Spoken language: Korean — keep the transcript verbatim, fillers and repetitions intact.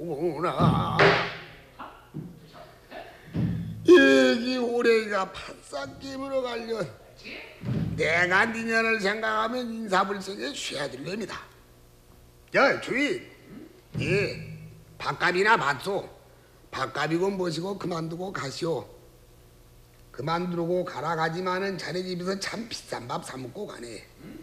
오나 여기 호래가 팥싹 깨물어 갈려. 내가 니년을 생각하면 인사불성에 쉬어들 놈이다. 야 주인, 예 밥값이나 받소. 밥값이고 뭐시고 그만두고 가시오. 그만두고 가라 가지만은 자네 집에서 참 비싼 밥 사 먹고 가네.